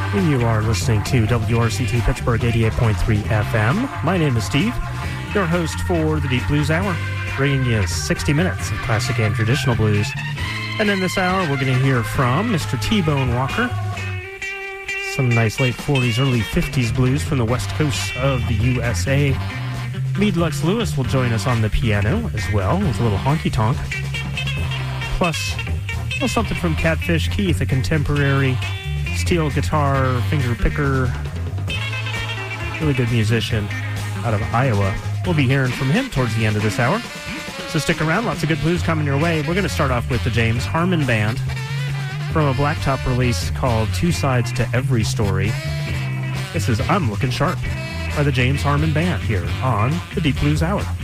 You are listening to WRCT Pittsburgh 88.3 FM. My name is Steve, your host for the Deep Blues Hour, bringing you 60 minutes of classic and traditional blues. And in this hour, we're going to hear from Mr. T-Bone Walker, some nice late 40s, early 50s blues from the west coast of the USA. Mead Lux Lewis will join us on the piano as well, with a little honky-tonk. Plus, a little something from Catfish Keith, a contemporary steel guitar, finger picker, really good musician out of Iowa. We'll be hearing from him towards the end of this hour. So stick around, lots of good blues coming your way. We're going to start off with the James Harmon Band from a Blacktop release called Two Sides to Every Story. This is I'm Looking Sharp by the James Harmon Band here on the Deep Blues Hour.